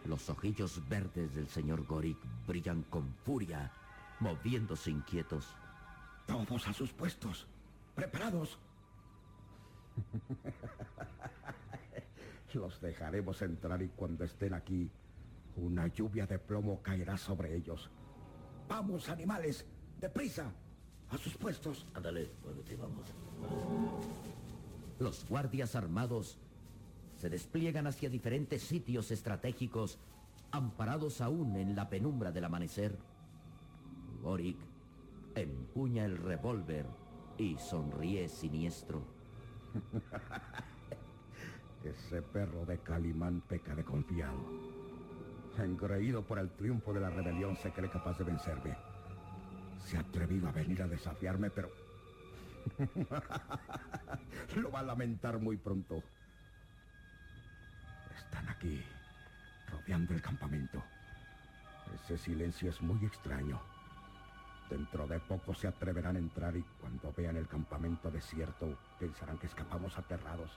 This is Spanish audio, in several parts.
Los ojillos verdes del señor Gorik brillan con furia, moviéndose inquietos. Todos a sus puestos. ¡Preparados! Los dejaremos entrar y cuando estén aquí, una lluvia de plomo caerá sobre ellos. ¡Vamos, animales! ¡Deprisa! ¡A sus puestos! Ándale, muévete, vamos. Los guardias armados se despliegan hacia diferentes sitios estratégicos, amparados aún en la penumbra del amanecer. Gorik empuña el revólver y sonríe siniestro. Ese perro de Calimán peca de confiado. Engreído por el triunfo de la rebelión, se cree capaz de vencerme. Se ha atrevido a venir a desafiarme, pero... lo va a lamentar muy pronto. Están aquí, rodeando el campamento. Ese silencio es muy extraño. Dentro de poco se atreverán a entrar y cuando vean el campamento desierto, pensarán que escapamos aterrados.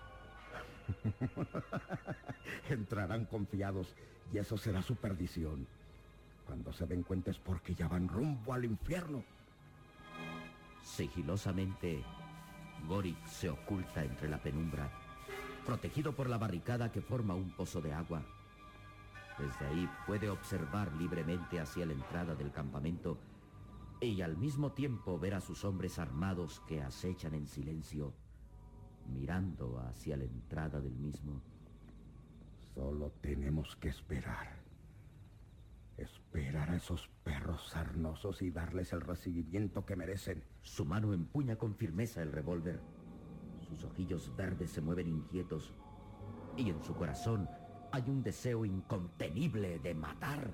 Entrarán confiados y eso será su perdición. Cuando se den cuenta es porque ya van rumbo al infierno. Sigilosamente, Gorik se oculta entre la penumbra, protegido por la barricada que forma un pozo de agua. Desde ahí puede observar libremente hacia la entrada del campamento y al mismo tiempo ver a sus hombres armados que acechan en silencio, mirando hacia la entrada del mismo. Solo tenemos que esperar. Esperar a esos perros sarnosos y darles el recibimiento que merecen. Su mano empuña con firmeza el revólver. Sus ojillos verdes se mueven inquietos y en su corazón hay un deseo incontenible de matar.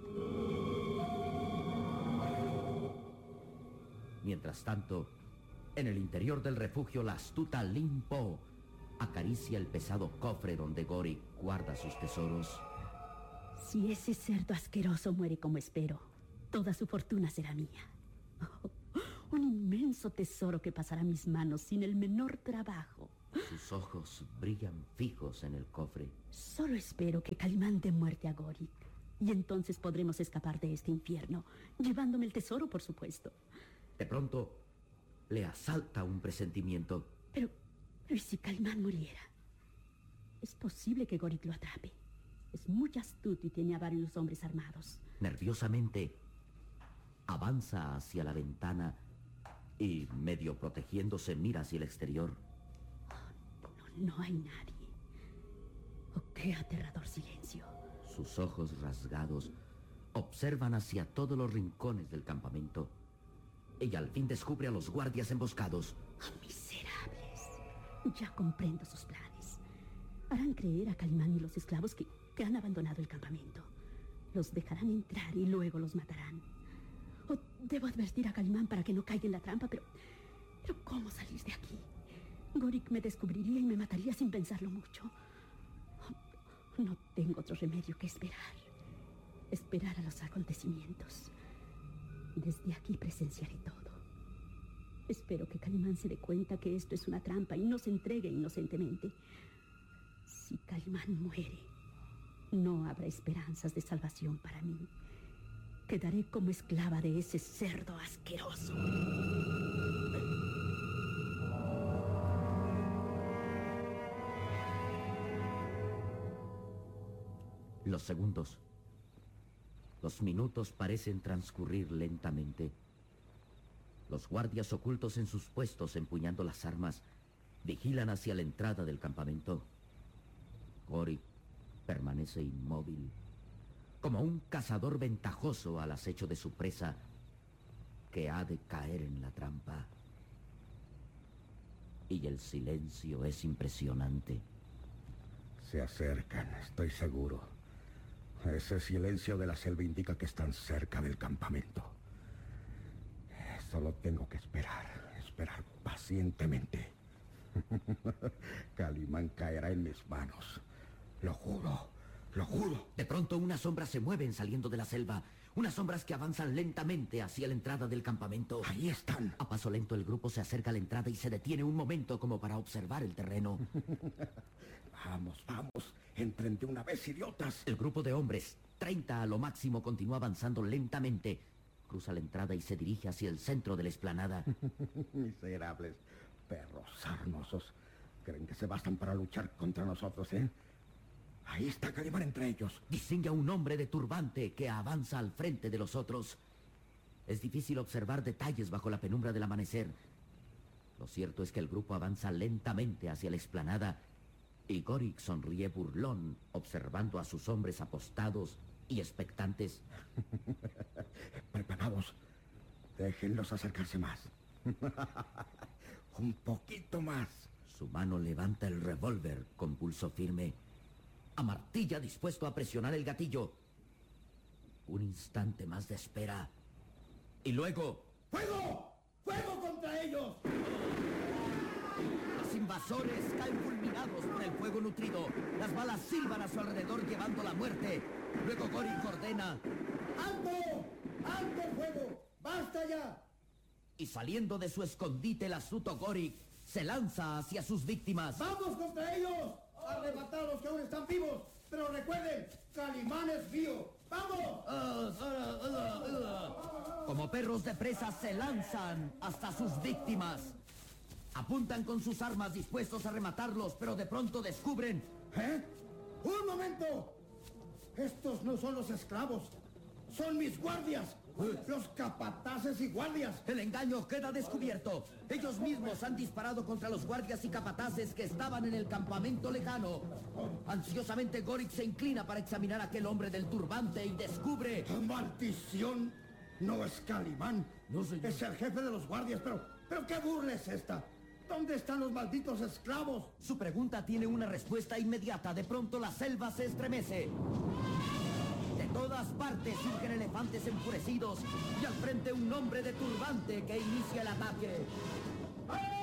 Mientras tanto, en el interior del refugio, la astuta Lin Po acaricia el pesado cofre donde Gorik guarda sus tesoros. Si ese cerdo asqueroso muere como espero, toda su fortuna será mía. Oh, un inmenso tesoro que pasará a mis manos sin el menor trabajo. Sus ojos brillan fijos en el cofre. Solo espero que Calimán dé muerte a Gorik. Y entonces podremos escapar de este infierno, llevándome el tesoro, por supuesto. De pronto, le asalta un presentimiento. Pero ¿y si Calimán muriera? Es posible que Gorik lo atrape. Es muy astuto y tiene a varios hombres armados. Nerviosamente, avanza hacia la ventana y, medio protegiéndose, mira hacia el exterior. Oh, no hay nadie. Oh, qué aterrador silencio. Sus ojos rasgados observan hacia todos los rincones del campamento. Ella al fin descubre a los guardias emboscados. Oh, miserables. Ya comprendo sus planes. Harán creer a Calimán y los esclavos que han abandonado el campamento. Los dejarán entrar y luego los matarán. Oh, debo advertir a Calimán para que no caiga en la trampa, pero ¿cómo salir de aquí? Gorik me descubriría y me mataría sin pensarlo mucho. Oh, no tengo otro remedio que esperar. Esperar a los acontecimientos. Desde aquí presenciaré todo. Espero que Calimán se dé cuenta que esto es una trampa y no se entregue inocentemente. Si Calimán muere, no habrá esperanzas de salvación para mí. Quedaré como esclava de ese cerdo asqueroso. Los segundos, los minutos parecen transcurrir lentamente. Los guardias ocultos en sus puestos, empuñando las armas, vigilan hacia la entrada del campamento. Gorik permanece inmóvil, como un cazador ventajoso al acecho de su presa que ha de caer en la trampa. Y el silencio es impresionante. Se acercan, estoy seguro. Ese silencio de la selva indica que están cerca del campamento. Solo tengo que esperar pacientemente. Calimán caerá en mis manos. Lo juro, lo juro. De pronto unas sombras se mueven saliendo de la selva. Unas sombras que avanzan lentamente hacia la entrada del campamento. Ahí están. A paso lento el grupo se acerca a la entrada y se detiene un momento como para observar el terreno. Vamos, vamos. Entren de una vez, idiotas. El grupo de hombres, 30 a lo máximo, continúa avanzando lentamente. Cruza la entrada y se dirige hacia el centro de la explanada. Miserables perros sarnosos. Creen que se bastan para luchar contra nosotros, ¿eh? Ahí está Calimán entre ellos. Distingue a un hombre de turbante que avanza al frente de los otros. Es difícil observar detalles bajo la penumbra del amanecer. Lo cierto es que el grupo avanza lentamente hacia la explanada y Gorik sonríe burlón, observando a sus hombres apostados y expectantes. Preparados. Déjenlos acercarse más. Un poquito más. Su mano levanta el revólver con pulso firme. Amartilla dispuesto a presionar el gatillo. Un instante más de espera. Y luego... ¡Fuego! ¡Fuego contra ellos! Los invasores caen fulminados por el fuego nutrido. Las balas silban a su alrededor llevando la muerte. Luego Gorik ordena... ¡Alto! ¡Alto el fuego! ¡Basta ya! Y saliendo de su escondite, el astuto Gorik se lanza hacia sus víctimas. ¡Vamos contra ellos! ¡Arrebatar a los que aún están vivos! Pero recuerden, Calimán es mío. ¡Vamos! Como perros de presa se lanzan hasta sus víctimas. Apuntan con sus armas dispuestos a rematarlos, pero de pronto descubren... ¿Eh? ¡Un momento! Estos no son los esclavos. Son mis guardias. Los capataces y guardias. El engaño queda descubierto. Ellos mismos han disparado contra los guardias y capataces que estaban en el campamento lejano. Ansiosamente Gorik se inclina para examinar a aquel hombre del turbante y descubre... ¡Maldición! No es Calimán. No, señor. Es el jefe de los guardias, pero ¿qué burla es esta? ¿Dónde están los malditos esclavos? Su pregunta tiene una respuesta inmediata. De pronto la selva se estremece. De todas partes surgen elefantes enfurecidos y al frente un hombre de turbante que inicia el ataque. ¡Ah!